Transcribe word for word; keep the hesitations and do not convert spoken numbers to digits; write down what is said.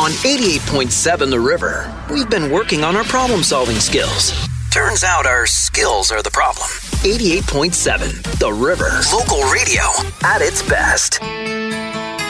On eighty-eight point seven The River, we've been working on our problem-solving skills. Turns out our skills are the problem. eighty-eight point seven The River. Local radio at its best.